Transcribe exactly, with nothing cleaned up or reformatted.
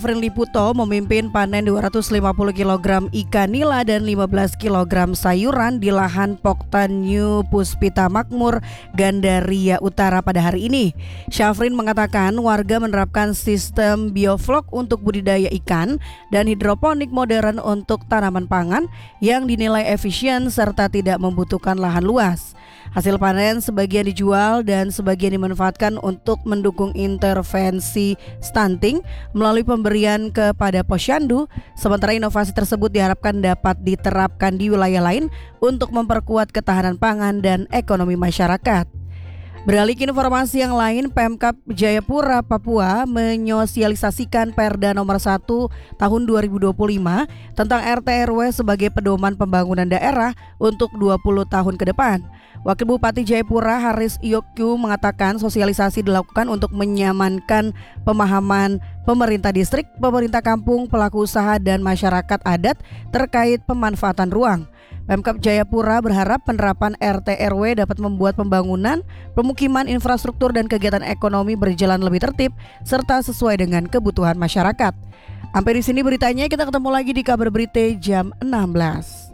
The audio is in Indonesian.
Syafrin Liputo memimpin panen dua ratus lima puluh kilogram ikan nila dan lima belas kilogram sayuran di lahan Poktan New Puspita Makmur, Gandaria Utara pada hari ini. Syafrin mengatakan warga menerapkan sistem bioflok untuk budidaya ikan dan hidroponik modern untuk tanaman pangan yang dinilai efisien serta tidak membutuhkan lahan luas. Hasil panen sebagian dijual dan sebagian dimanfaatkan untuk mendukung intervensi stunting melalui pemberian kepada posyandu. Sementara inovasi tersebut diharapkan dapat diterapkan di wilayah lain untuk memperkuat ketahanan pangan dan ekonomi masyarakat. Beralih ke informasi yang lain, Pemkab Jayapura, Papua menyosialisasikan Perda nomor satu tahun dua ribu dua puluh lima tentang R T R W sebagai pedoman pembangunan daerah untuk dua puluh tahun ke depan. Wakil Bupati Jayapura Haris Yokyu mengatakan sosialisasi dilakukan untuk menyamankan pemahaman pemerintah distrik, pemerintah kampung, pelaku usaha dan masyarakat adat terkait pemanfaatan ruang. Pemkab Jayapura berharap penerapan R T R W dapat membuat pembangunan, pemukiman, infrastruktur dan kegiatan ekonomi berjalan lebih tertib serta sesuai dengan kebutuhan masyarakat. Sampai di sini beritanya, kita ketemu lagi di Kabar Berita jam enam belas.